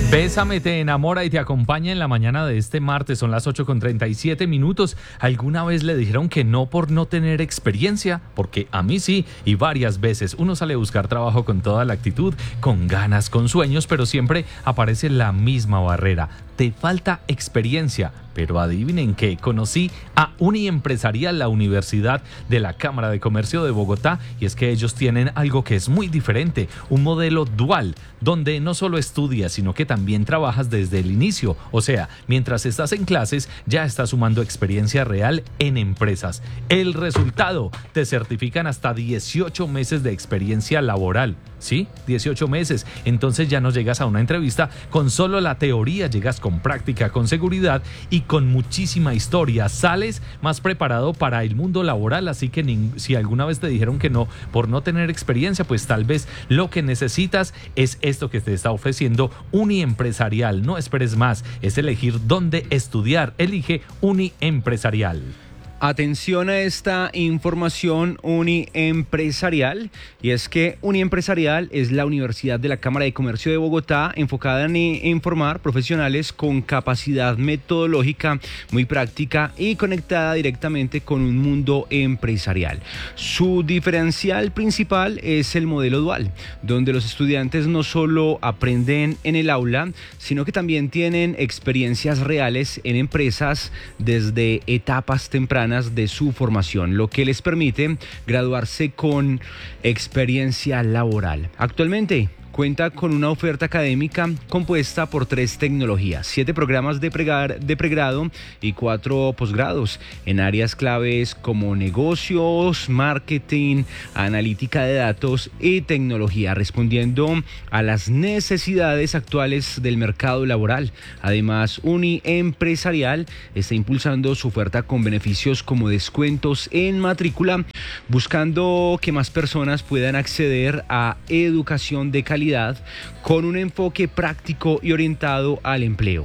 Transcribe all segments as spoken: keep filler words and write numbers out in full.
Bésame te enamora y te acompaña en la mañana de este martes, son las ocho con treinta y siete minutos. ¿Alguna vez le dijeron que no por no tener experiencia? Porque a mí sí, y varias veces. Uno sale a buscar trabajo con toda la actitud, con ganas, con sueños, pero siempre aparece la misma barrera. Te falta experiencia. Pero adivinen qué, conocí a Uniempresarial, la Universidad de la Cámara de Comercio de Bogotá, y es que ellos tienen algo que es muy diferente, un modelo dual, donde no solo estudias, sino que también trabajas desde el inicio. O sea, mientras estás en clases, ya estás sumando experiencia real en empresas. El resultado, te certifican hasta dieciocho meses de experiencia laboral. ¿Sí? dieciocho meses. Entonces ya no llegas a una entrevista con solo la teoría, llegas con práctica, con seguridad y con muchísima historia. Sales más preparado para el mundo laboral, así que ni, si alguna vez te dijeron que no por no tener experiencia, pues tal vez lo que necesitas es esto que te está ofreciendo Uniempresarial. No esperes más, es elegir dónde estudiar. Elige Uniempresarial. Atención a esta información Uniempresarial, y es que Uniempresarial es la Universidad de la Cámara de Comercio de Bogotá enfocada en, en formar profesionales con capacidad metodológica muy práctica y conectada directamente con un mundo empresarial. Su diferencial principal es el modelo dual, donde los estudiantes no solo aprenden en el aula, sino que también tienen experiencias reales en empresas desde etapas tempranas de su formación, lo que les permite graduarse con experiencia laboral. Actualmente cuenta con una oferta académica compuesta por tres tecnologías, siete programas de, pregar, de pregrado y cuatro posgrados en áreas claves como negocios, marketing, analítica de datos y tecnología, respondiendo a las necesidades actuales del mercado laboral. Además, Uniempresarial está impulsando su oferta con beneficios como descuentos en matrícula, buscando que más personas puedan acceder a educación de calidad con un enfoque práctico y orientado al empleo.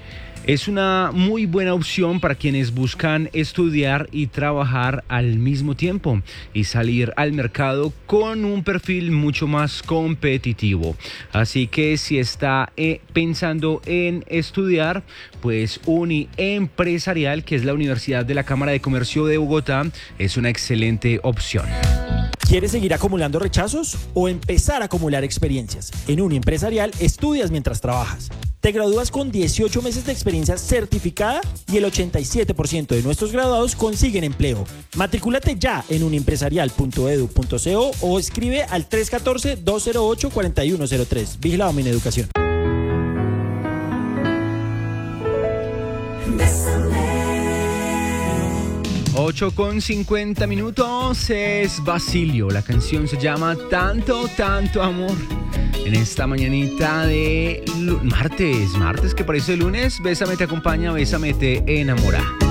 Es una muy buena opción para quienes buscan estudiar y trabajar al mismo tiempo y salir al mercado con un perfil mucho más competitivo. Así que si está eh, pensando en estudiar, pues Uniempresarial, que es la Universidad de la Cámara de Comercio de Bogotá, es una excelente opción. ¿Quieres seguir acumulando rechazos o empezar a acumular experiencias? En Uniempresarial estudias mientras trabajas. Te gradúas con dieciocho meses de experiencia certificada y el ochenta y siete por ciento de nuestros graduados consiguen empleo. Matricúlate ya en uniempresarial punto edu punto co o escribe al tres uno cuatro, dos cero ocho, cuatro uno cero tres. Vigilado Mineducación. ocho con cincuenta minutos, es Basilio. La canción se llama Tanto, Tanto Amor. En esta mañanita de martes, martes que parece lunes, Bésame te acompaña, Bésame te enamora.